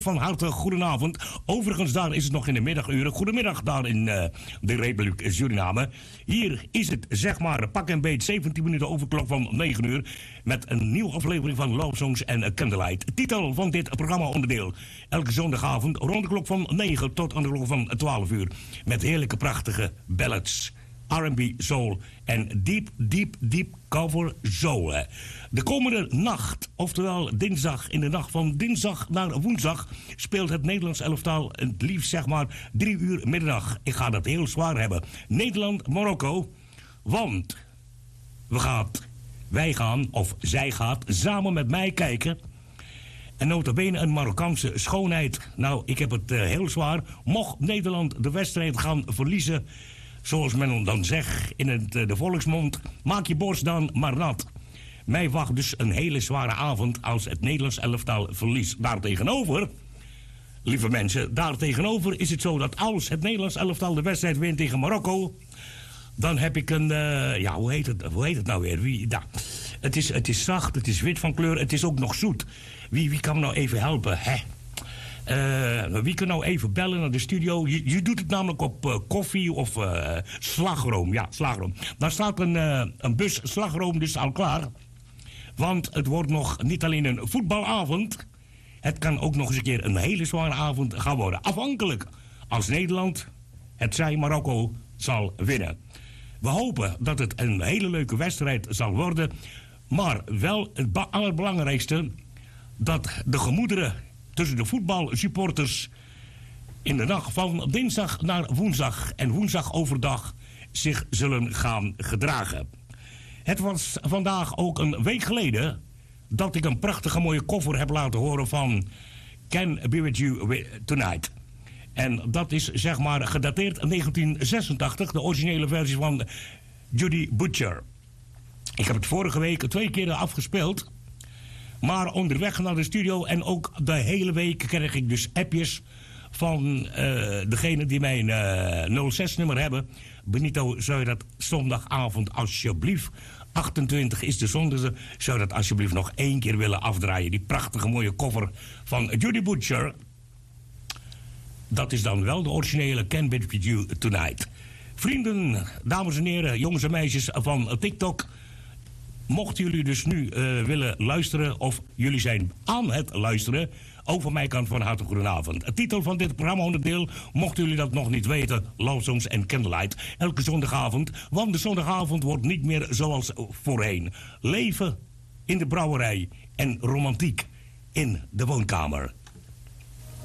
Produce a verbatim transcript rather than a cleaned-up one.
Van harte goedenavond. Overigens, daar is het nog in de middaguren. Goedemiddag daar in uh, de Republiek Suriname. Hier is het, zeg maar, pak en beet zeventien minuten over klok van negen uur. Met een nieuwe aflevering van Love Songs en Candlelight. Titel van dit programma-onderdeel. Elke zondagavond rond de klok van negen tot aan de klok van twaalf uur. Met heerlijke, prachtige ballads. R en B, soul en diep, diep, diep cover soul. De komende nacht, oftewel dinsdag, in de nacht van dinsdag naar woensdag, speelt het Nederlands elftal het liefst zeg maar drie uur middag. Ik ga dat heel zwaar hebben. Nederland-Marokko, want we gaat, wij gaan, of zij gaat, samen met mij kijken. En nota bene een Marokkaanse schoonheid. Nou, ik heb het uh, heel zwaar. Mocht Nederland de wedstrijd gaan verliezen, zoals men dan zegt in het, de volksmond, maak je borst dan maar nat. Mij wacht dus een hele zware avond als het Nederlands elftal verliest. Daartegenover, lieve mensen, daartegenover is het zo dat als het Nederlands elftal de wedstrijd wint tegen Marokko, dan heb ik een, uh, ja, hoe heet het, hoe heet het nou weer? Wie, nou, het, is, het is zacht, het is wit van kleur, het is ook nog zoet. Wie, wie kan me nou even helpen, hè? Uh, wie kan nou even bellen naar de studio? Je, je doet het namelijk op uh, koffie of uh, slagroom. Ja, slagroom. Daar staat een, uh, een bus slagroom dus al klaar. Want het wordt nog niet alleen een voetbalavond. Het kan ook nog eens een keer een hele zware avond gaan worden. Afhankelijk als Nederland, het zij Marokko, zal winnen. We hopen dat het een hele leuke wedstrijd zal worden. Maar wel het ba- allerbelangrijkste, dat de gemoederen tussen de voetbalsupporters in de nacht van dinsdag naar woensdag en woensdag overdag zich zullen gaan gedragen. Het was vandaag ook een week geleden dat ik een prachtige mooie cover heb laten horen van Can Be With You Tonight. En dat is zeg maar gedateerd negentien zesentachtig, de originele versie van Judy Butcher. Ik heb het vorige week twee keer afgespeeld. Maar onderweg naar de studio en ook de hele week kreeg ik dus appjes van uh, degene die mijn uh, nul zes nummer hebben. Benito, zou je dat zondagavond alsjeblieft, achtentwintig is de zondag, zou je dat alsjeblieft nog één keer willen afdraaien. Die prachtige mooie cover van Judy Butcher. Dat is dan wel de originele Can Be With You Tonight. Vrienden, dames en heren, jongens en meisjes van TikTok, mochten jullie dus nu uh, willen luisteren, of jullie zijn aan het luisteren, over mij kan van harte goedenavond. Het titel van dit programma-onderdeel, mochten jullie dat nog niet weten, Love Songs en Candlelight, elke zondagavond, want de zondagavond wordt niet meer zoals voorheen. Leven in de brouwerij en romantiek in de woonkamer.